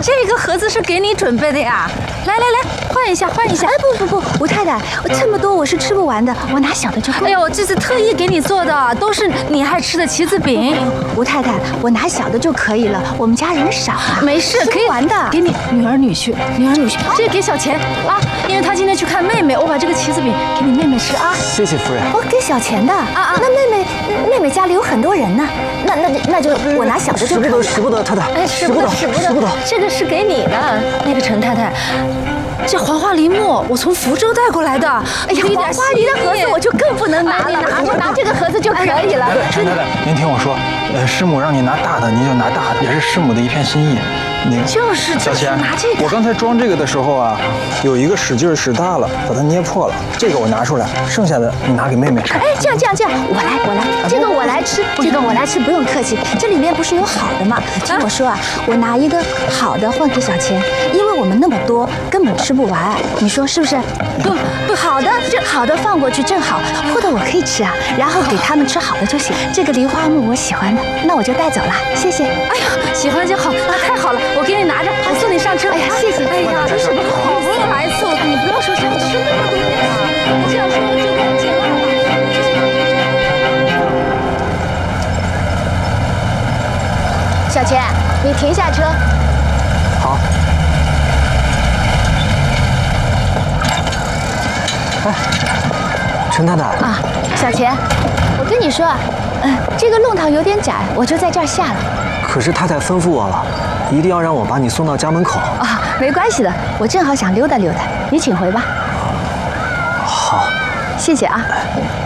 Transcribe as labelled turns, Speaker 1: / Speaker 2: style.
Speaker 1: 这个盒子是给你准备的呀。来，换一下。
Speaker 2: 哎，不，吴太太，这么多我是吃不完的，我拿小的就够。
Speaker 1: 哎呦，我这是特意给你做的，都是你爱吃的棋子饼。
Speaker 2: 吴太太，我拿小的就可以了，我们家人少啊。
Speaker 1: 没事，可以
Speaker 2: 玩的。
Speaker 1: 给你女儿女婿，这个给小钱啊，因为他今天去看妹妹，我把这个棋子饼给你妹妹吃啊。
Speaker 3: 谢谢夫人。
Speaker 2: 哦，给小钱的啊。那妹妹家里有很多人呢，那就我拿小的就可以了。
Speaker 3: 使不得，太太。
Speaker 1: 哎，使不得，这个是给你的。那个陈太太，这黄花梨木我从福州带过来的。哎呀，
Speaker 2: 黄花梨的盒子我就更不能拿了，我拿这个盒子就可以了。
Speaker 3: 陈太太，您听我说，师母让你拿大的，您就拿大的，也是师母的一片心意。
Speaker 1: 就是
Speaker 3: 小钱，
Speaker 1: 拿这个。
Speaker 3: 我刚才装这个的时候啊，有一个使劲使大了，把它捏破了。这个我拿出来，剩下的你拿给妹妹吃。
Speaker 2: 哎，这样，我来，这个我来吃，不用客气。这里面不是有好的吗？听我说啊，我拿一个好的换给小钱，因为我们那么多，根本吃不完。你说是不是？不，好的放过去正好，破的我可以吃啊，然后给他们吃好的就行。这个梨花木我喜欢的，那我就带走了，谢谢。
Speaker 1: 哎呀，喜欢就好，那太好了，我给你拿着，我送你上车。
Speaker 2: 哎呀，谢谢。
Speaker 1: 哎呀，真是好不容易来一次，你不要说想吃那么多点啊，这样说就不尽量了。
Speaker 2: 小钱，你停下车。
Speaker 3: 好。哎，陈太太
Speaker 2: 啊，小钱，我跟你说啊，这个弄堂有点窄，我就在这儿下了。
Speaker 3: 可是太太吩咐我了，一定要让我把你送到家门口。
Speaker 2: 啊，没关系的，我正好想溜达溜达，你请回吧。
Speaker 3: 好，
Speaker 2: 谢谢啊。